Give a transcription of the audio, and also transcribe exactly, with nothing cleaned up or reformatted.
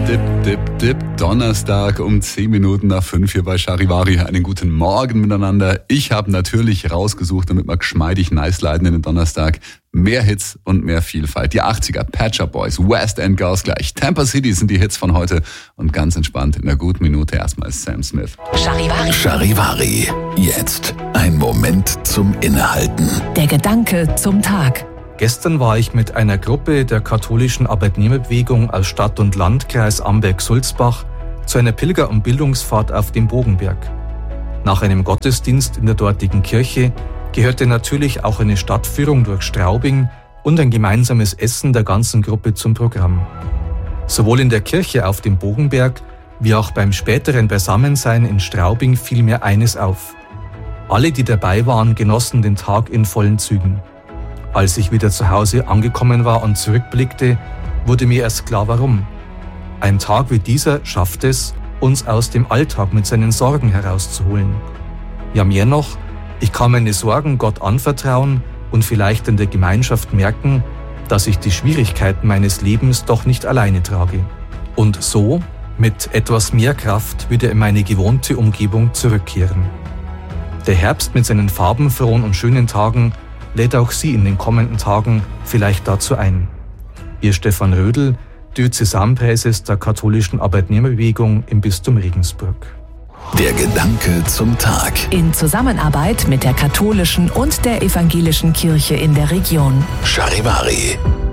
Dip, dip, dip. Donnerstag um zehn Minuten nach fünf hier bei Charivari. Einen guten Morgen miteinander. Ich habe natürlich rausgesucht, damit wir geschmeidig nice leiten in den Donnerstag. Mehr Hits und mehr Vielfalt. Die achtziger, Pet Shop Boys, West End Girls gleich. Tampa City sind die Hits von heute. Und ganz entspannt in einer guten Minute erstmal Sam Smith. Charivari. Charivari. Jetzt ein Moment zum Innehalten. Der Gedanke zum Tag. Gestern war ich mit einer Gruppe der katholischen Arbeitnehmerbewegung aus Stadt- und Landkreis Amberg-Sulzbach zu einer Pilger- und Bildungsfahrt auf dem Bogenberg. Nach einem Gottesdienst in der dortigen Kirche gehörte natürlich auch eine Stadtführung durch Straubing und ein gemeinsames Essen der ganzen Gruppe zum Programm. Sowohl in der Kirche auf dem Bogenberg wie auch beim späteren Beisammensein in Straubing fiel mir eines auf. Alle, die dabei waren, genossen den Tag in vollen Zügen. Als ich wieder zu Hause angekommen war und zurückblickte, wurde mir erst klar, warum. Ein Tag wie dieser schafft es, uns aus dem Alltag mit seinen Sorgen herauszuholen. Ja, mehr noch, ich kann meine Sorgen Gott anvertrauen und vielleicht in der Gemeinschaft merken, dass ich die Schwierigkeiten meines Lebens doch nicht alleine trage. Und so, mit etwas mehr Kraft, wieder in meine gewohnte Umgebung zurückkehren. Der Herbst mit seinen farbenfrohen und schönen Tagen lädt auch Sie in den kommenden Tagen vielleicht dazu ein. Ihr Stefan Rödl, Diözesanpräses der katholischen Arbeitnehmerbewegung im Bistum Regensburg. Der Gedanke zum Tag. In Zusammenarbeit mit der katholischen und der evangelischen Kirche in der Region. Charivari.